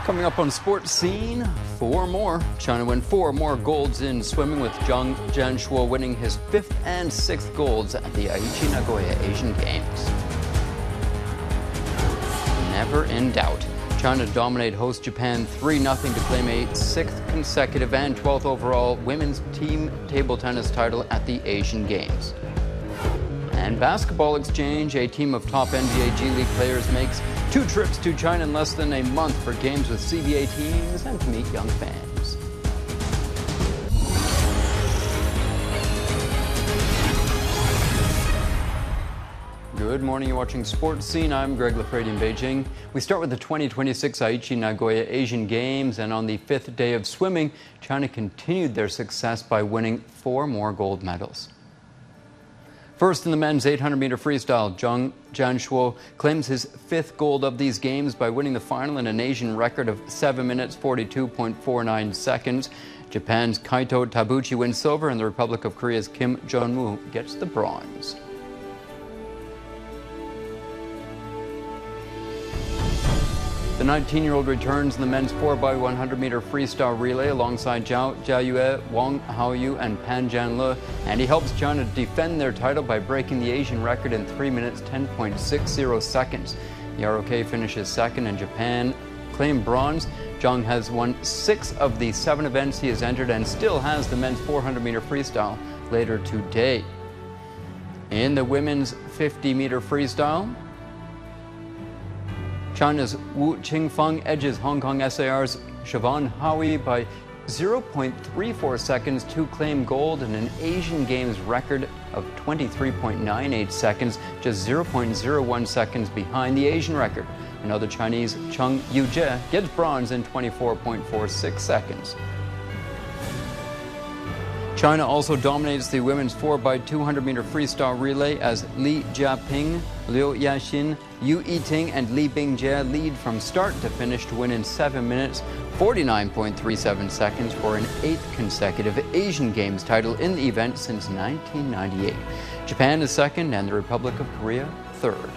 Coming up on Sports Scene, 4 more. China win 4 more golds in swimming, with Zhang Jianshuo winning his 5th and 6th golds at the Aichi Nagoya Asian Games. Never in doubt. China dominate host Japan 3-0 to claim a 6th consecutive and 12th overall women's team table tennis title at the Asian Games. And basketball exchange, a team of top NBA G League players makes 2 trips to China in less than a month for games with CBA teams and to meet young fans. Good morning, you're watching Sports Scene. I'm Greg Lafredi in Beijing. We start with the 2026 Aichi Nagoya Asian Games, and on the 5th day of swimming, China continued their success by winning 4 more gold medals. First, in the men's 800-meter freestyle, Zhang Jianshuo claims his 5th gold of these games by winning the final in an Asian record of 7 minutes 42.49 seconds. Japan's Kaito Tabuchi wins silver, and the Republic of Korea's Kim Jong-woo gets the bronze. The 19-year-old returns in the men's 4x100-meter freestyle relay alongside Zhao Jiayue, Wang Haoyu, and Pan Jianle, and he helps China defend their title by breaking the Asian record in 3 minutes 10.60 seconds. The ROK finishes 2nd, and Japan claimed bronze. Zhang has won 6 of the 7 events he has entered and still has the men's 400-meter freestyle later today. In the women's 50-meter freestyle, China's Wu Qingfang edges Hong Kong SAR's Siobhan Howie by 0.34 seconds to claim gold in an Asian Games record of 23.98 seconds, just 0.01 seconds behind the Asian record. Another Chinese, Cheng Yujie, gets bronze in 24.46 seconds. China also dominates the women's 4x200-meter freestyle relay as Li Jiaping, Liu Yaxin, Yu Yiting, and Li Bingjie lead from start to finish to win in 7 minutes 49.37 seconds for an 8th consecutive Asian Games title in the event since 1998. Japan is 2nd and the Republic of Korea 3rd.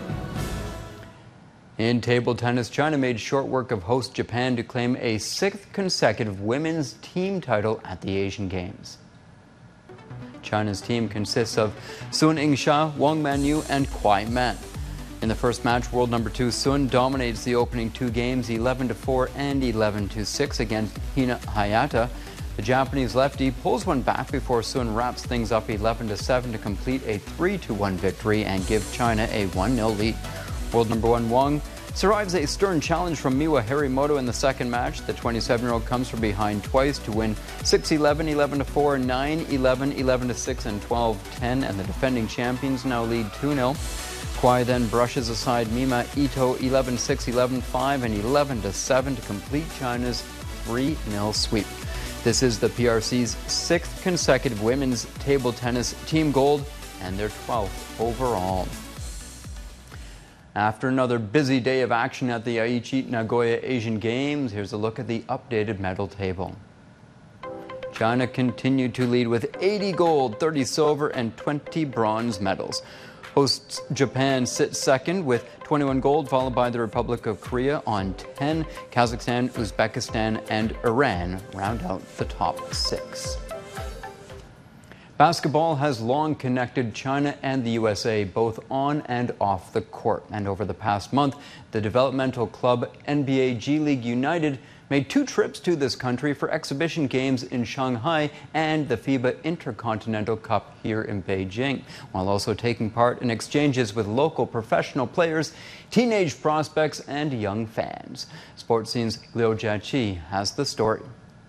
In table tennis, China made short work of host Japan to claim a 6th consecutive women's team title at the Asian Games. China's team consists of Sun Yingxia, Wang Manyu, and Kuai Man. In the first match, world number 2 Sun dominates the opening 2 games 11-4 and 11-6 against Hina Hayata. The Japanese lefty pulls one back before Sun wraps things up 11-7 to complete a 3-1 victory and give China a 1-0 lead. World number 1 Wang survives a stern challenge from Miwa Harimoto in the second match. The 27-year-old comes from behind twice to win 6-11, 11-4, 9-11, 11-6, and 12-10, and the defending champions now lead 2-0. Kuai then brushes aside Mima Ito 11-6, 11-5, and 11-7 to complete China's 3-0 sweep. This is the PRC's 6th consecutive women's table tennis team gold and their 12th overall. After another busy day of action at the Aichi Nagoya Asian Games, here's a look at the updated medal table. China continued to lead with 80 gold, 30 silver, and 20 bronze medals. Hosts Japan sits 2nd with 21 gold, followed by the Republic of Korea on 10. Kazakhstan, Uzbekistan, and Iran round out the top 6. Basketball has long connected China and the USA, both on and off the court. And over the past month, the developmental club NBA G League United made 2 trips to this country for exhibition games in Shanghai and the FIBA Intercontinental Cup here in Beijing, while also taking part in exchanges with local professional players, teenage prospects, and young fans. Sports Scene's Liu Jiaqi has the story.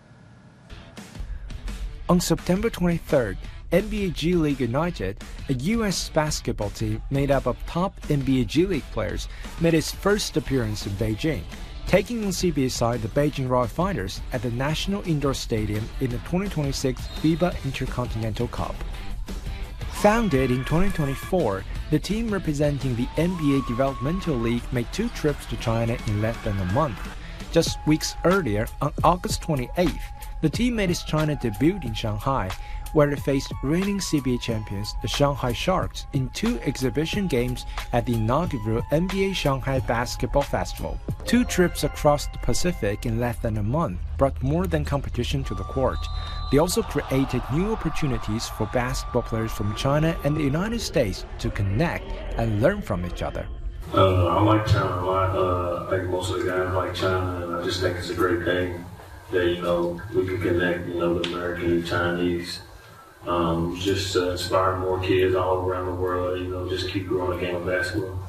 On September 23rd, NBA G League United, a U.S. basketball team made up of top NBA G League players, made its first appearance in Beijing, taking on CBA side the Beijing Royal Fighters at the National Indoor Stadium in the 2026 FIBA Intercontinental Cup. Founded in 2024, the team representing the NBA Developmental League made 2 trips to China in less than a month. Just weeks earlier, on August 28th, the team made its China debut in Shanghai, where it faced reigning CBA champions, the Shanghai Sharks, in 2 exhibition games at the inaugural NBA Shanghai Basketball Festival. 2 trips across the Pacific in less than a month brought more than competition to the court. They also created new opportunities for basketball players from China and the United States to connect and learn from each other. I like China a lot. I think most of the guys like China, and I just think it's a great thing that, we can connect, with American and Chinese. Just to inspire more kids all around the world, just keep growing the game of basketball.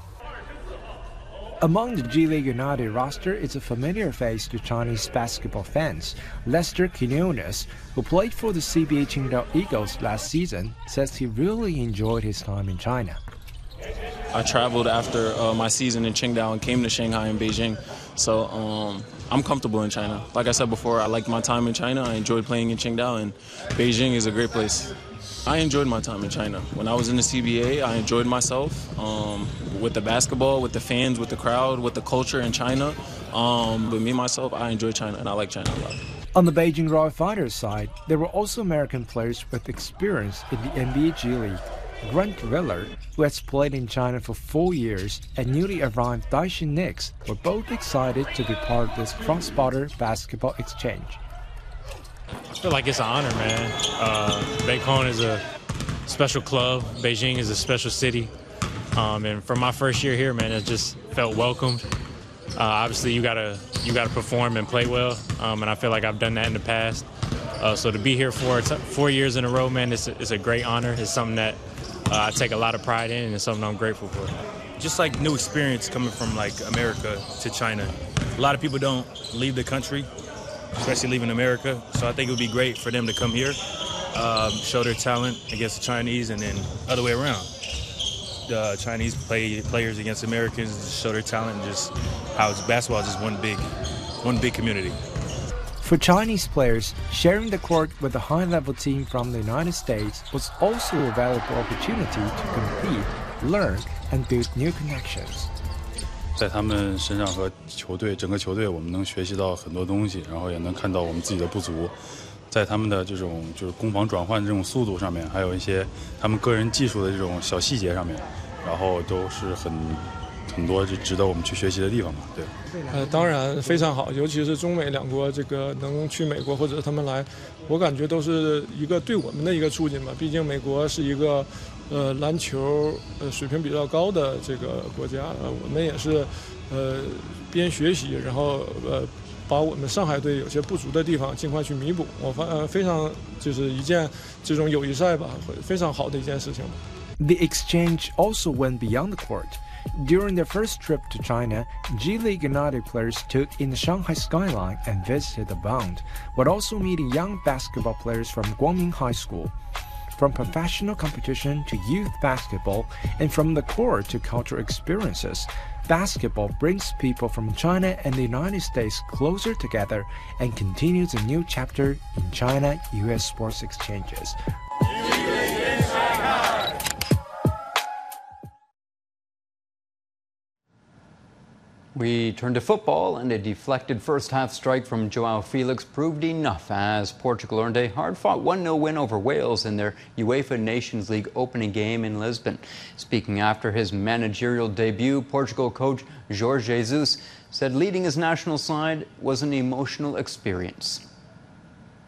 Among the G League United roster is a familiar face to Chinese basketball fans. Lester Quinones, who played for the CBA Qingdao Eagles last season, says he really enjoyed his time in China. I traveled after my season in Qingdao and came to Shanghai and Beijing, so I'm comfortable in China. Like I said before, I liked my time in China. I enjoyed playing in Qingdao, and Beijing is a great place. I enjoyed my time in China. When I was in the CBA, I enjoyed myself with the basketball, with the fans, with the crowd, with the culture in China. But me, myself, I enjoy China, and I like China a lot. On the Beijing Royal Fighters side, there were also American players with experience in the NBA G League. Grant Riller, who has played in China for 4 years, and newly arrived Daishin Nix were both excited to be part of this cross-border basketball exchange. I feel like it's an honor, man. Beikon is a special club. Beijing is a special city. And for my first year here, man, it just felt welcomed. Obviously, you gotta perform and play well, and I feel like I've done that in the past. So to be here for 4 years in a row, man, it's a great honor. It's something that I take a lot of pride in, and it's something I'm grateful for. Just like new experience coming from like America to China. A lot of people don't leave the country, especially leaving America. So I think it would be great for them to come here, show their talent against the Chinese, and then other way around. The Chinese players against Americans, show their talent, and just how basketball is just one big community. For Chinese players, sharing the court with a high-level team from the United States was also a valuable opportunity to compete, learn, and build new connections. 在他们身上和整个球队，我们能学习到很多东西，然后也能看到我们自己的不足。在他们的这种就是攻防转换的这种速度上面，还有一些他们个人技术的这种小细节上面，然后都是很多就值得我们去学习的地方嘛，对。 当然非常好，尤其是中美两国这个能去美国或者他们来，我感觉都是一个对我们的一个促进吧。毕竟美国是一个篮球水平比较高的这个国家，我们也是边学习，然后把我们上海队有些不足的地方尽快去弥补。我非常就是一件这种友谊赛吧，非常好的一件事情。 The exchange also went beyond the court. During their first trip to China, G League United players took in the Shanghai skyline and visited the Bund, but also meeting young basketball players from Guangming High School. From professional competition to youth basketball, and from the court to cultural experiences, basketball brings people from China and the United States closer together and continues a new chapter in China-US sports exchanges. We turn to football, and a deflected first-half strike from Joao Felix proved enough as Portugal earned a hard-fought 1-0 win over Wales in their UEFA Nations League opening game in Lisbon. Speaking after his managerial debut, Portugal coach Jorge Jesus said leading his national side was an emotional experience.